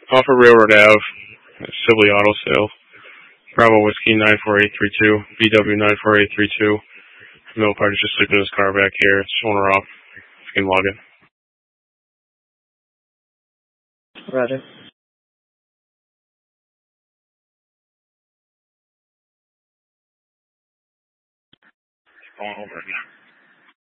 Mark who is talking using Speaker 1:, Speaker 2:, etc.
Speaker 1: Off of Railroad Ave, Sibley Auto Sale. Bravo Whiskey 94832, BW 94832. Middle party's just sleeping in his car back here. It's owner off. You can log in.
Speaker 2: Roger.
Speaker 1: Going over again.